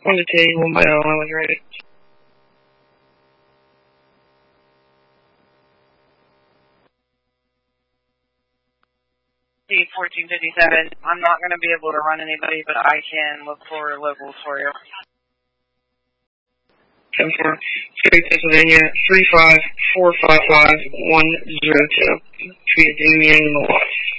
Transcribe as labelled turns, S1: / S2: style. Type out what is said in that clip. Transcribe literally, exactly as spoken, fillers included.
S1: On the table, my own, I was ready.
S2: C fourteen fifty-seven, I'm not going to be able to run anybody, but I can look for locals for you.
S1: ten four, State Pennsylvania, three five four five five one zero two. Treated Damien Milwaukee.